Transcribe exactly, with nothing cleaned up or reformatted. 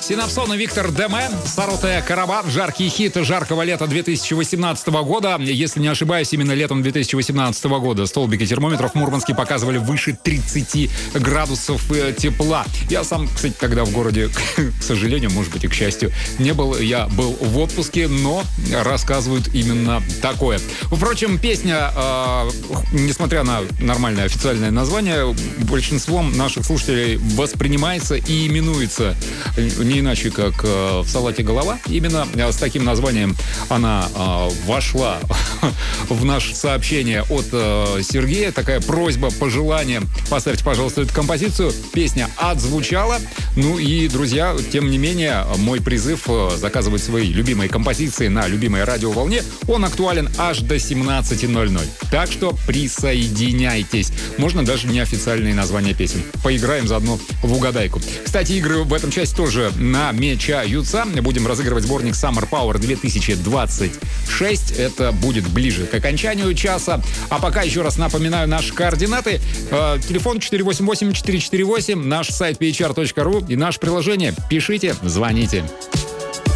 Синапсон и Виктор Деме, Саротая Карабан, жаркий хит жаркого лета две тысячи восемнадцатого года. Если не ошибаюсь, именно летом две тысячи восемнадцатого года столбики термометров в Мурманске показывали выше тридцати градусов тепла. Я сам, кстати, тогда в городе, к сожалению, может быть и к счастью, не был. Я был в отпуске, но рассказывают именно такое. Впрочем, песня, э, несмотря на нормальное официальное название, большинством наших слушателей воспринимается и именуется не иначе, как э, «В салате голова». Именно э, с таким названием она э, вошла в наше сообщение от э, Сергея. Такая просьба, пожелание. Поставьте, пожалуйста, эту композицию. Песня отзвучала. Ну и, друзья, тем не менее, мой призыв э, заказывать свои любимые композиции на любимой радиоволне, он актуален аж до семнадцати ноль-ноль. Так что присоединяйтесь. Можно даже неофициальные названия песен. Поиграем заодно в угадайку. Кстати, игры в этом части тоже намечаются. Будем разыгрывать сборник Summer Power две тысячи двадцать шесть. Это будет ближе к окончанию часа. А пока еще раз напоминаю наши координаты. Э, телефон четыре восемь восемь четыре четыре восемь, наш сайт пи эйч ар точка ру и наше приложение. Пишите, звоните.